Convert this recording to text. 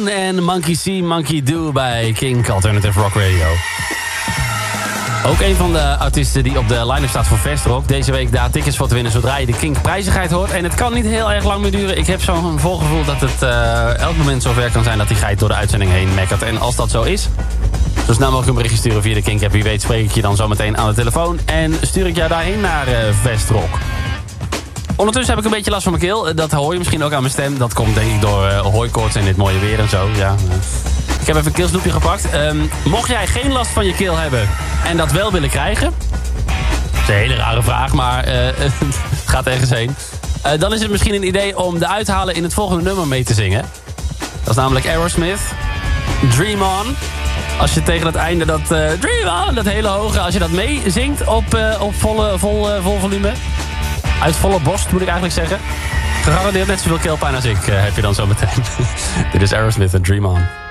Moon en Monkey See, Monkey Do bij Kink Alternative Rock Radio. Ook een van de artiesten die op de line-up staat voor Vestrock. Deze week daar tickets voor te winnen zodra je de Kink prijzigheid hoort. En het kan niet heel erg lang meer duren. Ik heb zo'n voorgevoel dat het elk moment zover kan zijn dat die geit door de uitzending heen mekkert. En als dat zo is, zo snel mogelijk een berichtje sturen via de Kink app. Wie weet spreek ik je dan zometeen aan de telefoon. En stuur ik jou daarheen naar Vestrock. Ondertussen heb ik een beetje last van mijn keel. Dat hoor je misschien ook aan mijn stem. Dat komt denk ik door hooikoorts en dit mooie weer en zo. Ja. Ik heb even een keelsnoepje gepakt. Mocht jij geen last van je keel hebben en dat wel willen krijgen... Dat is een hele rare vraag, maar het gaat ergens heen. Dan is het misschien een idee om de uithalen in het volgende nummer mee te zingen. Dat is namelijk Aerosmith. Dream On. Als je tegen het einde dat Dream On, dat hele hoge... Als je dat meezingt op vol volume... Uit volle borst, moet ik eigenlijk zeggen. Gegarandeerd net zoveel keelpijn als ik heb je dan zo meteen. Dit is Aerosmith en Dream On.